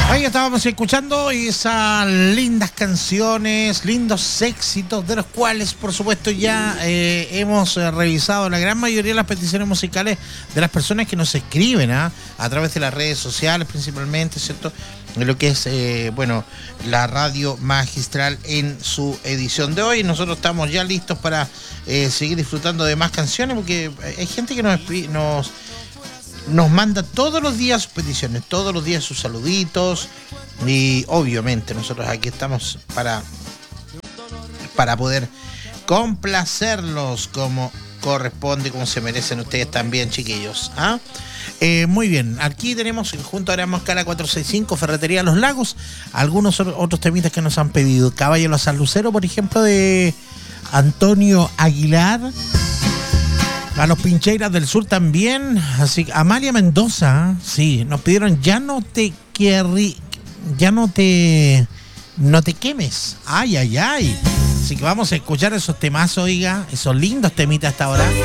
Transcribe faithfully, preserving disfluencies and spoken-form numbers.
Ahí estábamos escuchando esas lindas canciones, lindos éxitos, de los cuales, por supuesto, ya eh, hemos eh, revisado la gran mayoría de las peticiones musicales de las personas que nos escriben, ¿eh? a través de las redes sociales, principalmente, ¿cierto? Lo que es, eh, bueno, la radio magistral en su edición de hoy. Nosotros estamos ya listos para eh, seguir disfrutando de más canciones, porque hay gente que nos... nos Nos manda todos los días sus peticiones, todos los días sus saluditos. Y obviamente nosotros aquí estamos para, para poder complacerlos como corresponde, como se merecen ustedes también, chiquillos. ¿Ah? Eh, muy bien, aquí tenemos junto a Aramos Cala cuatrocientos sesenta y cinco, Ferretería Los Lagos, algunos otros temitas que nos han pedido. Caballo a San Lucero, por ejemplo, de Antonio Aguilar. A los Pincheiras del Sur también. Así, Amalia Mendoza, sí, nos pidieron Ya no te querrí, ya no te no te quemes. Ay, ay, ay. Así que vamos a escuchar esos temazos, oiga, esos lindos temitas hasta ahora.